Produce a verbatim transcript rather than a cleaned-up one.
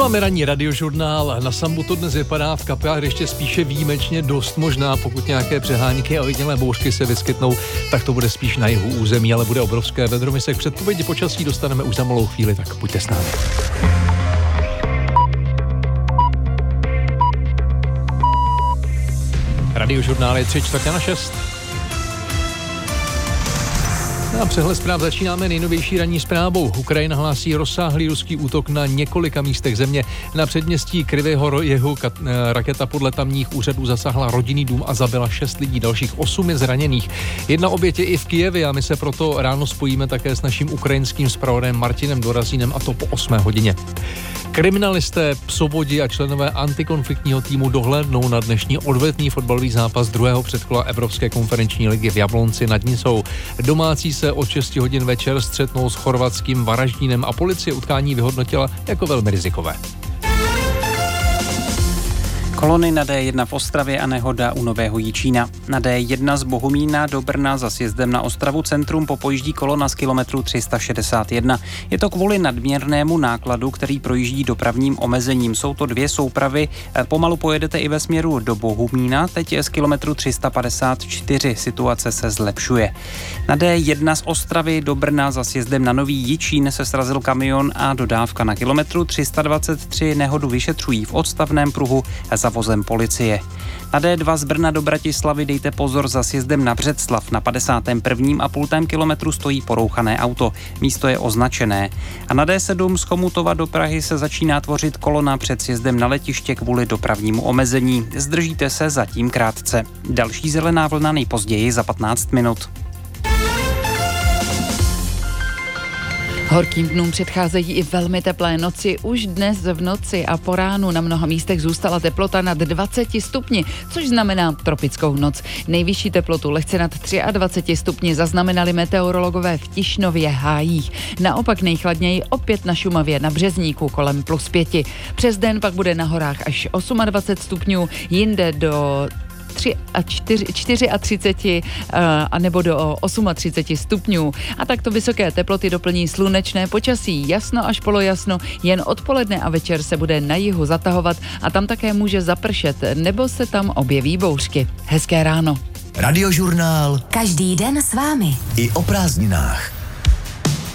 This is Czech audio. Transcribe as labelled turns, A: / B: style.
A: Posláme ranní radiožurnál. Na Sambu to dnes vypadá, v Kapelách ještě spíše výjimečně dost možná, pokud nějaké přehánky a ojedinělé bouřky se vyskytnou, tak to bude spíš na jihu území, ale bude obrovské vedro. My se k předpovědi počasí dostaneme už za malou chvíli, tak pojďte s námi. Radiožurnál je tři čtvrtě na šest. Na přehled zpráv začínáme nejnovější ranní zprávou. Ukrajina hlásí rozsáhlý ruský útok na několika místech země. Na předměstí Kryvého Jehu raketa podle tamních úřadů zasáhla rodinný dům a zabila šest lidí, dalších osm je zraněných. Jedna oběť je i v Kyjevě a my se proto ráno spojíme také s naším ukrajinským zpravodajem Martinem Dorazínem, a to po osmé hodině. Kriminalisté, psovodi a členové antikonfliktního týmu dohlédnou na dnešní odvetný fotbalový zápas druhého předkola Evropské konferenční ligy v Jablonci nad Nisou. Domácí se od šesti hodin večer střetnou s chorvatským Varaždínem a policie utkání vyhodnotila jako velmi rizikové.
B: Kolony na D jedna v Ostravě a nehoda u Nového Jičína. Na D jedna z Bohumína do Brna za sjezdem na Ostravu centrum popojíždí kolona z kilometru tři sta šedesát jedna. Je to kvůli nadměrnému nákladu, který projíždí dopravním omezením. Jsou to dvě soupravy. Pomalu pojedete i ve směru do Bohumína. Teď je z kilometru tři sta padesát čtyři. Situace se zlepšuje. Na D jedna z Ostravy do Brna za sjezdem na Nový Jičín se srazil kamion a dodávka na kilometru tři sta dvacet tři. Nehodu vyšetřují v odstavném pruhu za vozem policie. Na D dva z Brna do Bratislavy dejte pozor za sjezdem na Břeclav. Na padesátém prvním a půltém kilometru stojí porouchané auto. Místo je označené. A na D sedm z Chomutova do Prahy se začíná tvořit kolona před sjezdem na letiště kvůli dopravnímu omezení. Zdržíte se zatím krátce. Další zelená vlna nejpozději za patnáct minut.
C: Horkým dnům předcházejí i velmi teplé noci. Už dnes v noci a po ránu na mnoha místech zůstala teplota nad dvaceti stupni, což znamená tropickou noc. Nejvyšší teplotu lehce nad dvaceti třemi stupni zaznamenali meteorologové v Tišnově Hájích. Naopak nejchladněji opět na Šumavě na Březníku kolem plus pěti. Přes den pak bude na horách až dvacet osm stupňů, jinde do třiceti čtyři a nebo do třiceti osmi stupňů. A takto vysoké teploty doplní slunečné počasí, jasno až polojasno, jen odpoledne a večer se bude na jihu zatahovat a tam také může zapršet, nebo se tam objeví bouřky. Hezké ráno.
D: Radiožurnál.
E: Každý den s vámi.
D: I o prázdninách.